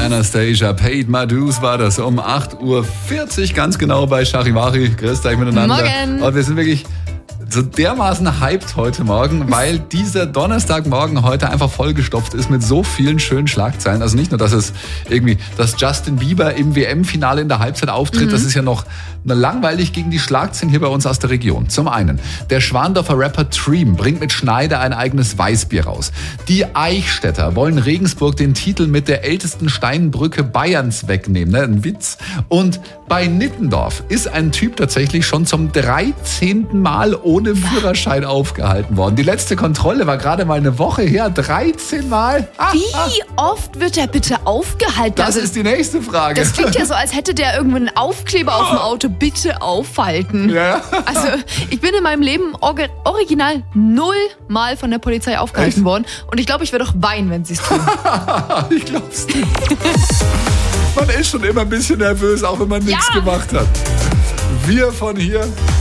Anastasia Paid My Dues war das um 8.40 Uhr ganz genau bei Charivari. Grüßt euch miteinander. Morgen. Und wir sind wirklich so dermaßen hyped heute Morgen, weil dieser Donnerstagmorgen heute einfach vollgestopft ist mit so vielen schönen Schlagzeilen. Also nicht nur, dass Justin Bieber im WM-Finale in der Halbzeit auftritt, das ist ja noch langweilig gegen die Schlagzeilen hier bei uns aus der Region. Zum einen, der Schwandorfer Rapper Treem bringt mit Schneider ein eigenes Weißbier raus. Die Eichstätter wollen Regensburg den Titel mit der ältesten Steinbrücke Bayerns wegnehmen. Ne? Ein Witz. Und bei Nittendorf ist ein Typ tatsächlich schon zum 13. Mal ohne Führerschein aufgehalten worden. Die letzte Kontrolle war gerade mal eine Woche her. 13 Mal. Wie oft wird er bitte aufgehalten? Das ist die nächste Frage. Das klingt ja so, als hätte der irgendwo einen Aufkleber auf dem Auto. Bitte aufhalten. Ja. Also ich bin in meinem Leben original 0 Mal von der Polizei aufgehalten worden. Und ich glaube, ich würde auch weinen, wenn sie es tun. Ich glaub's nicht. Man ist schon immer ein bisschen nervös, auch wenn man nichts gemacht hat. Wir von hier